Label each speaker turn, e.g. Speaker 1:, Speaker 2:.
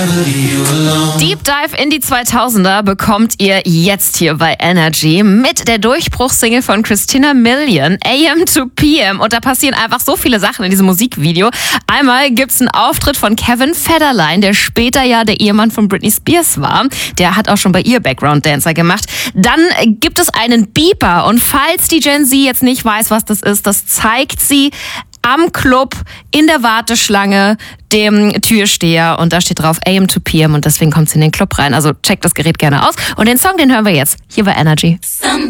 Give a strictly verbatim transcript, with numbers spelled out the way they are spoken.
Speaker 1: Deep Dive in die zweitausender bekommt ihr jetzt hier bei Energy mit der Durchbruchssingle von Christina Milian, A M to P M. Und da passieren einfach so viele Sachen in diesem Musikvideo. Einmal gibt's einen Auftritt von Kevin Federline, der später ja der Ehemann von Britney Spears war. Der hat auch schon bei ihr Background Dancer gemacht. Dann gibt es einen Beeper. Und falls die Gen Z jetzt nicht weiß, was das ist, das zeigt sie am Club, in der Warteschlange, dem Türsteher, und da steht drauf A M to P M und deswegen kommt sie in den Club rein. Also checkt das Gerät gerne aus und den Song, den hören wir jetzt hier bei Energy. Somebody